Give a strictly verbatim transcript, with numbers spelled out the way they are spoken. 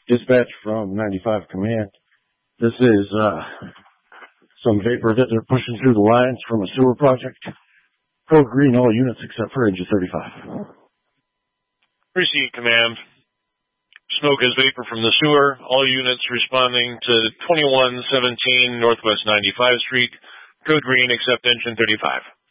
Dispatch from ninety-five Command. This is uh, some vapor that they're pushing through the lines from a sewer project. Code green, all units except for engine thirty-five. Receive, Command. Smoke is vapor from the sewer. All units responding to twenty-one seventeen Northwest ninety-five Street. Code green except engine thirty-five.